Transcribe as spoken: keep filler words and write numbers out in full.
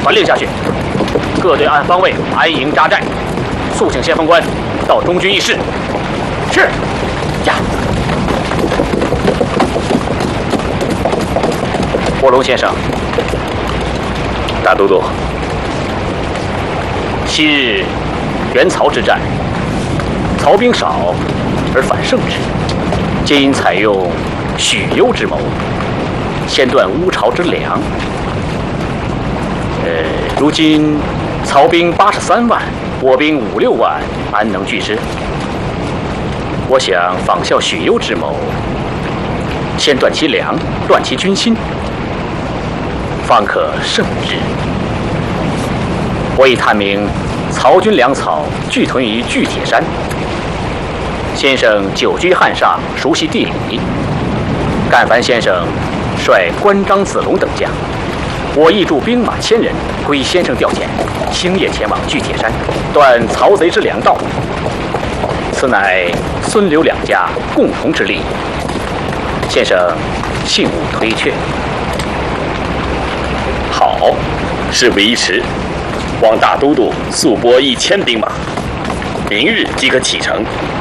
传令下去，各队按方位安营扎寨，速请先锋官到中军议事。是。呀。卧龙先生， 大都督， 昔日援曹之战，曹兵少而反胜之，皆因采用许攸之谋，先断乌巢之粮。呃，如今曹兵八十三万，我兵五六万，安能拒之？我想仿效许攸之谋，先断其粮，乱其军心，方可胜之。我已探明曹军粮草聚屯于巨铁山，先生久居汉上，熟悉地理。干烦先生率关张子龙等将，我亦驻兵马千人，归先生调遣，星夜前往巨铁山，断曹贼之粮道。此乃孙刘两家共同之力，先生幸勿推却。 好，事不宜迟，望大都督速拨一千兵马，明日即可启程。